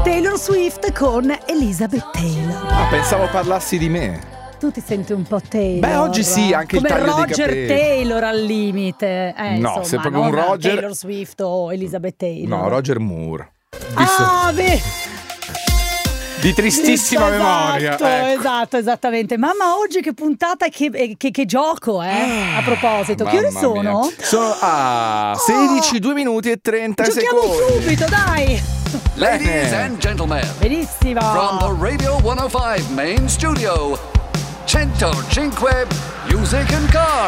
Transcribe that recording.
Taylor Swift con Elizabeth Taylor. Ah, pensavo parlassi di me. Tu ti senti un po' Taylor? Beh, oggi sì, anche come il taglio di Roger capelli. Taylor al limite. No, insomma, sei proprio non un Roger. Taylor Swift o Elizabeth Taylor. No, Roger Moore. Ah, beh. Di tristissima memoria. Esatto, esattamente. Mamma, oggi che puntata e che gioco, A proposito, che ore sono? Mia. Sono 16, 2 minuti e 30 Giochiamo secondi. subito, dai! Ladies and gentlemen, Benissimo! from the Radio 105 main studio, 105 Music and Car.